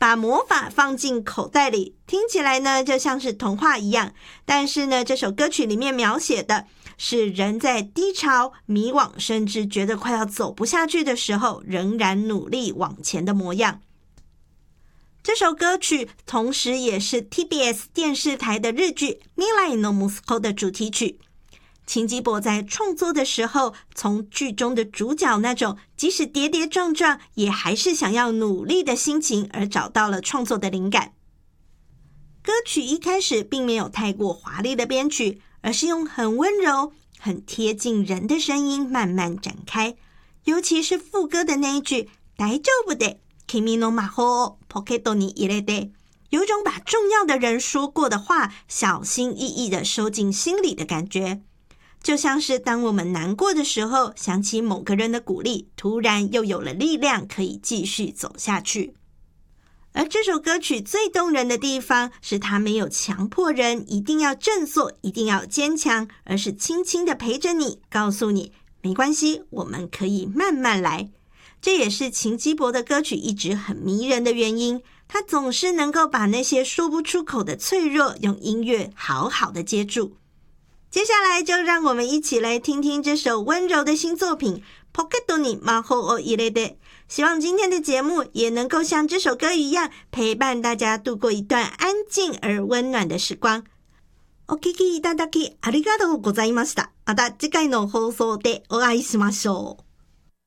把魔法放进口袋里，听起来呢就像是童话一样。但是呢，这首歌曲里面描写的是人在低潮、迷惘，甚至觉得快要走不下去的时候，仍然努力往前的模样。这首歌曲同时也是 TBS 电视台的日剧《未来の息子》的主题曲。秦基博在创作的时候，从剧中的主角那种即使跌跌撞撞也还是想要努力的心情而找到了创作的灵感。歌曲一开始并没有太过华丽的编曲，而是用很温柔、很贴近人的声音慢慢展开，尤其是副歌的那一句大丈夫で君の魔法をポケットに入れて，有种把重要的人说过的话小心翼翼地收进心里的感觉。就像是当我们难过的时候，想起某个人的鼓励，突然又有了力量可以继续走下去。而这首歌曲最动人的地方是它没有强迫人一定要振作，一定要坚强，而是轻轻地陪着你，告诉你没关系，我们可以慢慢来。这也是秦基博的歌曲一直很迷人的原因，他总是能够把那些说不出口的脆弱用音乐好好的接住。接下来就让我们一起来听听这首温柔的新作品《Pocketに魔法を入れて》。希望今天的节目也能够像这首歌一样，陪伴大家度过一段安静而温暖的时光。お聞きいただきありがとうございました。また次回の放送でお会いしましょう。